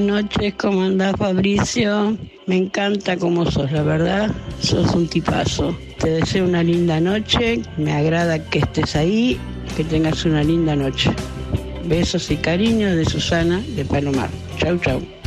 Noches, ¿cómo andás, Fabricio? Me encanta cómo sos, la verdad, sos un tipazo. Te deseo una linda noche, me agrada que estés ahí, que tengas una linda noche. Besos y cariños de Susana de Palomar. Chau, chau.